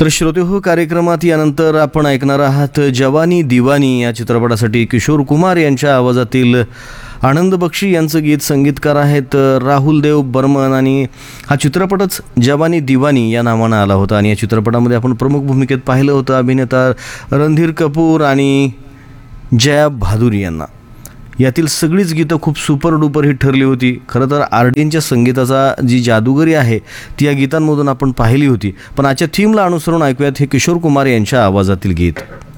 तर श्रोतेहो, कार्यक्रमात यानंतर आपण ऐकणार आहात जवानी दिवानी या चित्रपटासाठी किशोर कुमार यांच्या आवाजातील आनंद बक्षी यांचं गीत. संगीतकार आहेत राहुल देव बर्मन आणि हा चित्रपटच जवानी दिवानी या नावानं आला होता. आणि या चित्रपटामध्ये आपण प्रमुख भूमिकेत पाहिलं होतं अभिनेता रणधीर कपूर आणि जया भादुरी यांना. यातील सगळीच गीतं खूप सुपर डुपर हिट ठरली होती. खरं तर आरडींच्या संगीताचा जी जादूगरी आहे ती या गीतांमधून आपण पाहिली होती. पण आजच्या थीमला अनुसरून ऐकूयात हे किशोर कुमार यांच्या आवाजातील गीत.